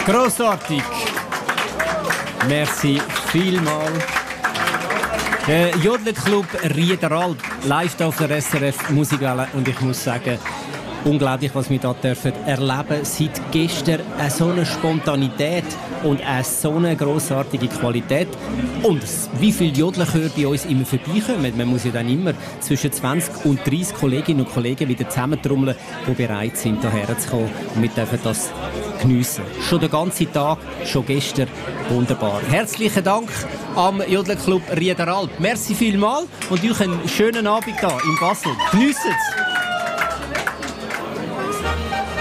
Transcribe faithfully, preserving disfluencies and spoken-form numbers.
Grossartig. Merci vielmals. Der Jodlerclub Riederalp, live hier auf der S R F Musikwelle. Und ich muss sagen, unglaublich, was wir hier dürfen erleben. Seit gestern eine so eine Spontanität und eine so eine grossartige Qualität. Und wie viele Jodlerchöre bei uns immer vorbeikommen. Man muss ja dann immer zwischen zwanzig und dreissig Kolleginnen und Kollegen wieder zusammentrommeln, die bereit sind, hierher zu kommen. Und wir dürfen das geniessen. Schon den ganzen Tag, schon gestern. Wunderbar. Herzlichen Dank am Jodlerclub Riederalp. Merci vielmals und euch einen schönen Abend hier in Basel. Geniessen es!